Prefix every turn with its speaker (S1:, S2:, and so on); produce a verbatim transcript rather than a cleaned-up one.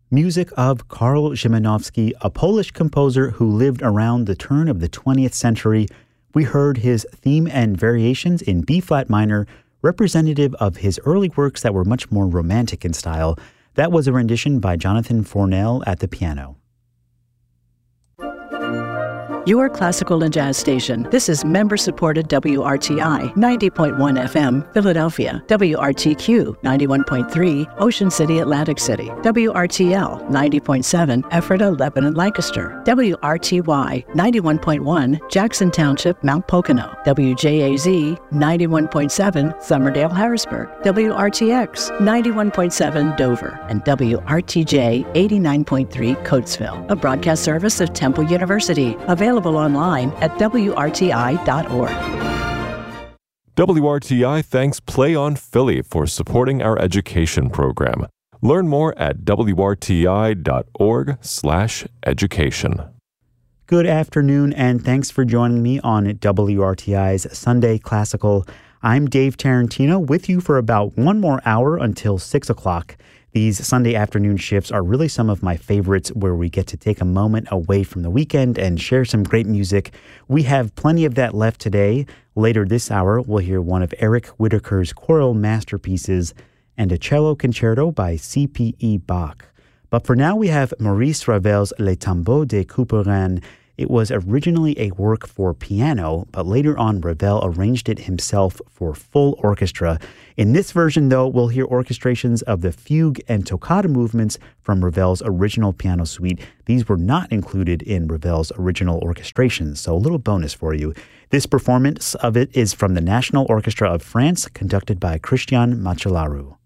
S1: Music of Karl Szymanowski, a Polish composer who lived around the turn of the twentieth century. We heard his theme and variations in B-flat minor, representative of his early works that were much more romantic in style. That was a rendition by Jonathan Fornell at the piano.
S2: Your classical and jazz station. This is member-supported W R T I ninety point one F M, Philadelphia. W R T Q ninety-one point three, Ocean City, Atlantic City. W R T L ninety point seven, Ephrata, Lebanon, Lancaster. W R T Y ninety-one point one, Jackson Township, Mount Pocono. W J A Z ninety-one point seven, Somerdale, Harrisburg. W R T X ninety-one point seven, Dover. And W R T J eighty-nine point three, Coatesville. A broadcast service of Temple University. Available online at W R T I dot org.
S3: W R T I thanks Play on Philly for supporting our education program. Learn more at W R T I dot org slash education.
S1: Good afternoon, and thanks for joining me on W R T I's Sunday Classical. I'm Dave Tarantino with you for about one more hour until six o'clock. These Sunday afternoon shifts are really some of my favorites, where we get to take a moment away from the weekend and share some great music. We have plenty of that left today. Later this hour, we'll hear one of Eric Whitacre's choral masterpieces and a cello concerto by C P E Bach. But for now, we have Maurice Ravel's Les Tombeaux de Couperin. It was originally a work for piano, but later on Ravel arranged it himself for full orchestra. In this version, though, we'll hear orchestrations of the fugue and toccata movements from Ravel's original piano suite. These were not included in Ravel's original orchestrations, so a little bonus for you. This performance of it is from the National Orchestra of France, conducted by Christian Macellaro.